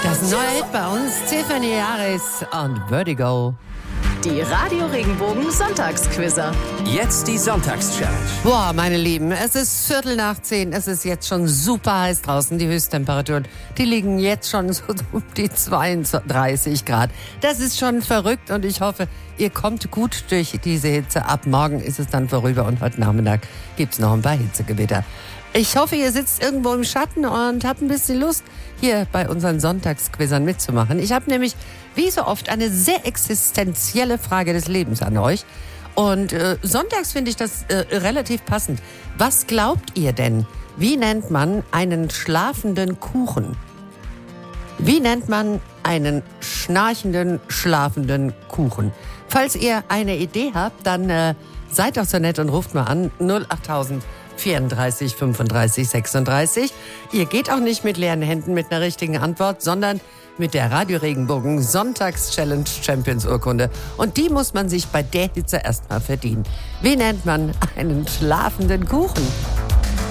Das neue Hit bei uns, Tiffany Harris und Vertigo. Die Radio Regenbogen Sonntagsquizzer. Jetzt die Sonntagschallenge. Boah, meine Lieben, es ist 9:45. Es ist jetzt schon super heiß draußen. Die Höchsttemperaturen, die liegen jetzt schon so um die 32 Grad. Das ist schon verrückt und ich hoffe, ihr kommt gut durch diese Hitze. Ab morgen ist es dann vorüber und heute Nachmittag gibt's noch ein paar Hitzegewitter. Ich hoffe, ihr sitzt irgendwo im Schatten und habt ein bisschen Lust, hier bei unseren Sonntagsquizzern mitzumachen. Ich habe nämlich, wie so oft, eine sehr existenzielle Frage des Lebens an euch. Und sonntags finde ich das relativ passend. Was glaubt ihr denn? Wie nennt man einen schlafenden Kuchen? Wie nennt man einen schnarchenden, schlafenden Kuchen? Falls ihr eine Idee habt, dann seid doch so nett und ruft mal an 08000 34 35 36. Ihr geht auch nicht mit leeren Händen mit einer richtigen Antwort, sondern mit der Radio Regenbogen Sonntags-Challenge Champions Urkunde. Und die muss man sich bei der Hitze erstmal verdienen. Wie nennt man einen schlafenden Kuchen?